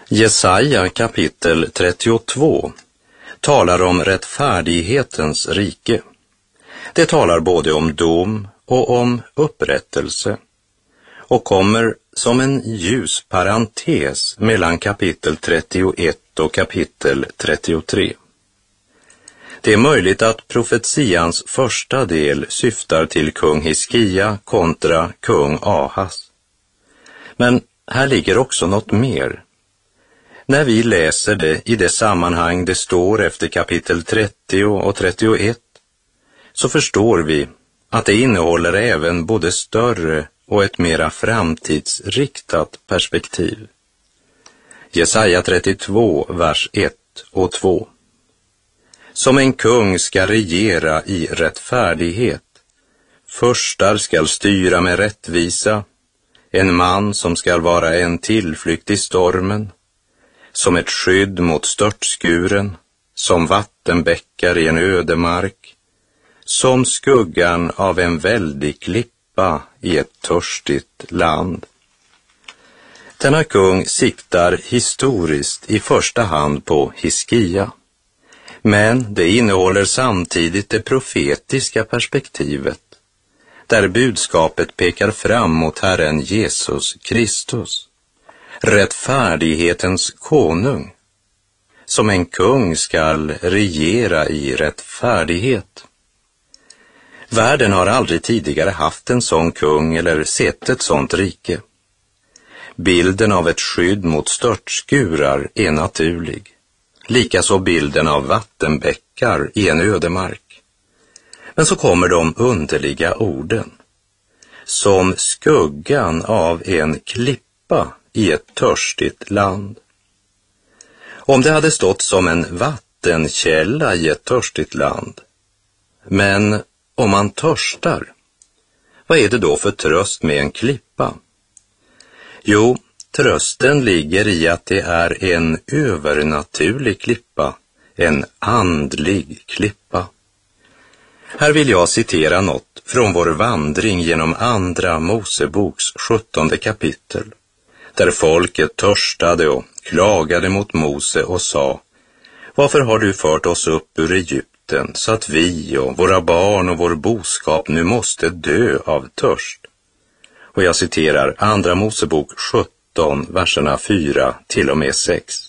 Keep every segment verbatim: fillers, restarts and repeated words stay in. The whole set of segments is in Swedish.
Jesaja kapitel trettiotvå talar om rättfärdighetens rike. Det talar både om dom och om upprättelse och kommer som en ljus parentes mellan kapitel trettioett och kapitel trettiotre. Det är möjligt att profetians första del syftar till kung Hiskia kontra kung Ahas. Men här ligger också något mer. När vi läser det i det sammanhang det står efter kapitel trettio och trettioett, så förstår vi att det innehåller även både större och ett mera framtidsriktat perspektiv. Jesaja trettiotvå, vers ett och två. Som en kung ska regera i rättfärdighet, förstar skall styra med rättvisa, en man som skall vara en tillflykt i stormen, som ett skydd mot störtskuren, som vattenbäckar i en ödemark, som skuggan av en väldig klippa i ett törstigt land. Denna kung siktar historiskt i första hand på Hiskia, men det innehåller samtidigt det profetiska perspektivet, där budskapet pekar fram mot Herren Jesus Kristus, rättfärdighetens konung. Som en kung skall regera i rättfärdighet. Världen har aldrig tidigare haft en sån kung eller sett ett sånt rike. Bilden av ett skydd mot störtskurar är naturlig. Likaså bilden av vattenbäckar i en ödemark. Men så kommer de underliga orden. Som skuggan av en klippa i ett törstigt land. Om det hade stått som en vattenkälla i ett törstigt land. Men om man törstar, vad är det då för tröst med en klippa? Jo, trösten ligger i att det är en övernaturlig klippa, en andlig klippa. Här vill jag citera något från vår vandring genom andra Moseboks sjuttonde kapitel, där folket törstade och klagade mot Mose och sa: varför har du fört oss upp ur Egypten så att vi och våra barn och vår boskap nu måste dö av törst? Och jag citerar andra Mosebok sjutton, verserna fyra till och med sex.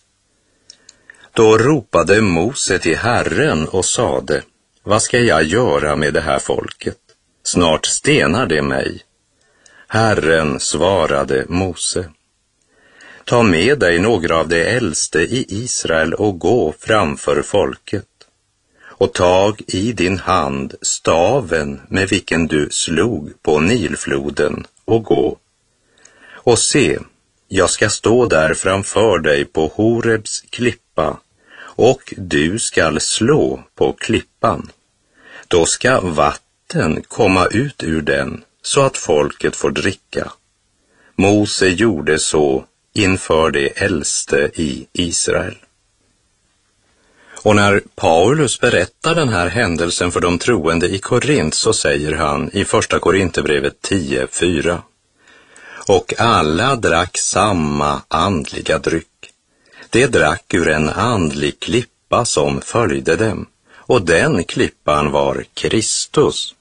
Då ropade Mose till Herren och sade: vad ska jag göra med det här folket? Snart stenar det mig. Herren svarade Mose: ta med dig några av de äldste i Israel och gå framför folket. Och tag i din hand staven med vilken du slog på Nilfloden och gå. Och se, jag ska stå där framför dig på Horebs klippa, och du skall slå på klippan. Då ska vatten komma ut ur den så att folket får dricka. Mose gjorde så inför de äldste i Israel. Och när Paulus berättar den här händelsen för de troende i Korint, så säger han i första Korinthierbrevet tio fyra: och alla drack samma andliga dryck. De drack ur en andlig klippa som följde dem, och den klippan var Kristus.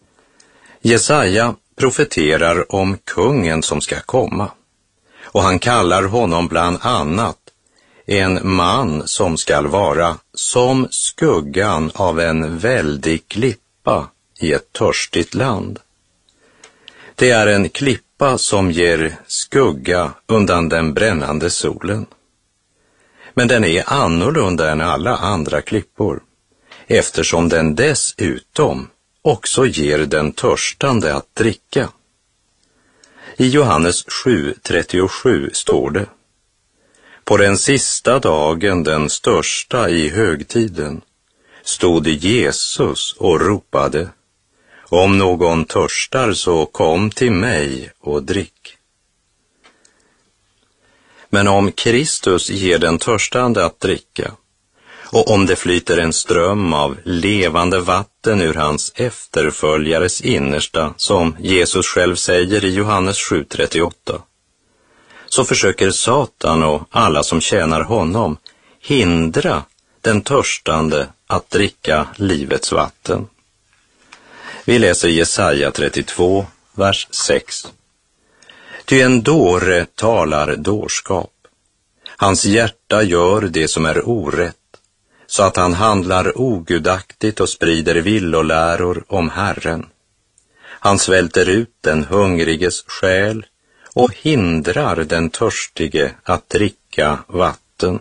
Jesaja profeterar om kungen som ska komma, och han kallar honom bland annat en man som skall vara som skuggan av en väldig klippa i ett törstigt land. Det är en klippa som ger skugga undan den brännande solen. Men den är annorlunda än alla andra klippor, eftersom den dessutom också ger den törstande att dricka. I Johannes sju trettiosju står det: på den sista dagen, den största i högtiden, stod Jesus och ropade: om någon törstar, så kom till mig och drick. Men om Kristus ger den törstande att dricka, och om det flyter en ström av levande vatten ur hans efterföljares innersta, som Jesus själv säger i Johannes sju trettioåtta, så försöker Satan och alla som tjänar honom hindra den törstande att dricka livets vatten. Vi läser Jesaja trettiotvå, vers sex. Ty en dåre talar dårskap. Hans hjärta gör det som är orätt, så att han handlar ogudaktigt och sprider villoläror om Herren. Han svälter ut den hungriges själ och hindrar den törstige att dricka vatten.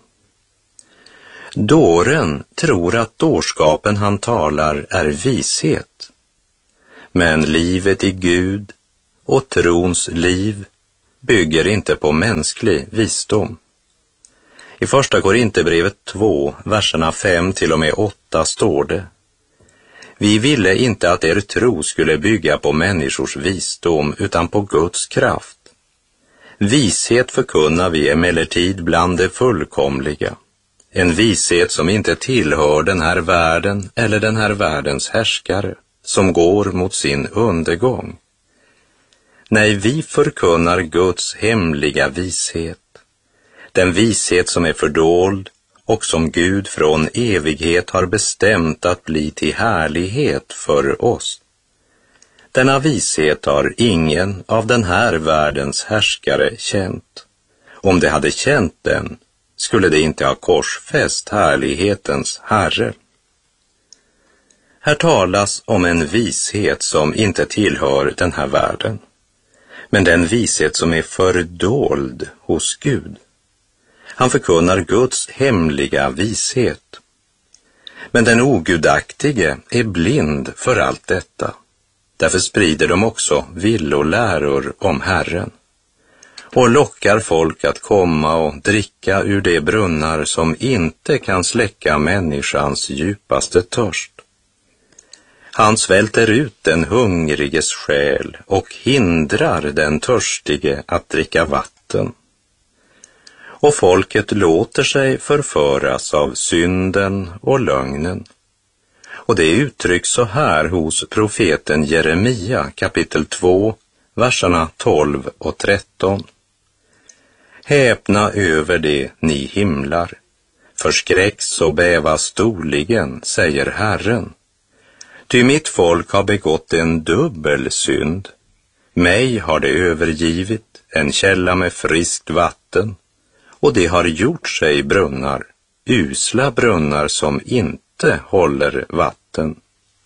Dåren tror att dårskapen han talar är vishet, men livet i Gud och trons liv bygger inte på mänsklig visdom. I första Korinthierbrevet två, verserna fem till och med åtta står det: Vi ville inte att er tro skulle bygga på människors visdom utan på Guds kraft. Vishet förkunnar vi emellertid bland det fullkomliga, en vishet som inte tillhör den här världen eller den här världens härskare, som går mot sin undergång. Nej, vi förkunnar Guds hemliga vishet, den vishet som är fördold och som Gud från evighet har bestämt att bli till härlighet för oss. Denna vishet har ingen av den här världens härskare känt. Om de hade känt den, skulle de inte ha korsfäst härlighetens Herre. Här talas om en vishet som inte tillhör den här världen, men den vishet som är fördold hos Gud. Han förkunnar Guds hemliga vishet. Men den ogudaktige är blind för allt detta. Därför sprider de också villoläror om Herren och lockar folk att komma och dricka ur de brunnar som inte kan släcka människans djupaste törst. Han svälter ut den hungriges själ och hindrar den törstige att dricka vatten. Och folket låter sig förföras av synden och lögnen. Och det uttrycks så här hos profeten Jeremia kapitel två, verserna tolv och tretton. Häpna över det, ni himlar. Förskräcks och bäva storligen, säger Herren. Ty mitt folk har begått en dubbel synd. Mig har det övergivit, en källa med friskt vatten, och det har gjort sig brunnar, usla brunnar som inte håller vatten.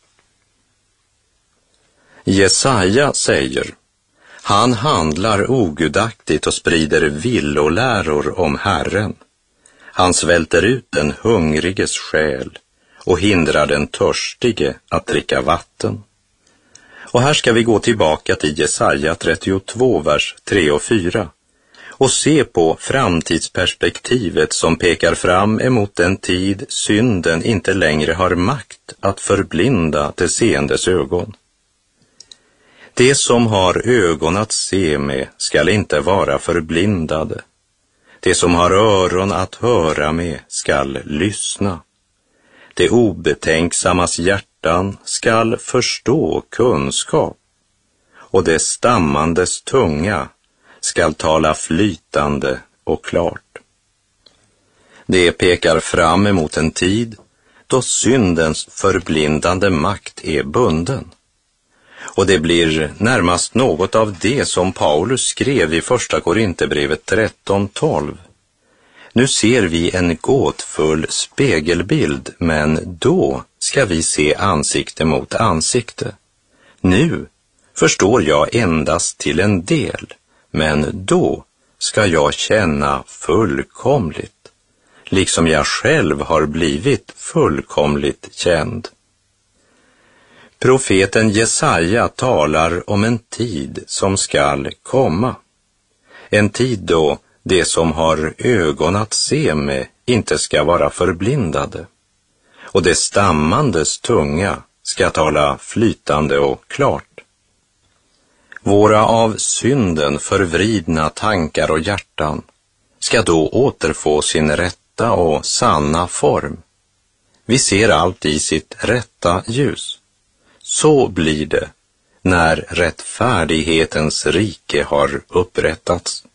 Jesaja säger: han handlar ogudaktigt och sprider villoläror om Herren. Han svälter ut den hungriges själ och hindrar den törstige att dricka vatten. Och här ska vi gå tillbaka till Jesaja trettiotvå, vers tre och fyra och se på framtidsperspektivet som pekar fram emot den tid synden inte längre har makt att förblinda det seendes ögon. Det som har ögon att se med skall inte vara förblindade. Det som har öron att höra med skall lyssna. Det obetänksammas hjärtan skall förstå kunskap, och det stammandes tunga skall tala flytande och klart. Det pekar fram emot en tid då syndens förblindande makt är bunden. Och det blir närmast något av det som Paulus skrev i första Korinthierbrevet tretton tolv. Nu ser vi en gåtfull spegelbild, men då ska vi se ansikte mot ansikte. Nu förstår jag endast till en del, men då ska jag känna fullkomligt, liksom jag själv har blivit fullkomligt känd. Profeten Jesaja talar om en tid som skall komma. En tid då det som har ögon att se med inte ska vara förblindade, och det stammandes tunga ska tala flytande och klart. Våra av synden förvridna tankar och hjärtan ska då återfå sin rätta och sanna form. Vi ser allt i sitt rätta ljus. Så blir det när rättfärdighetens rike har upprättats.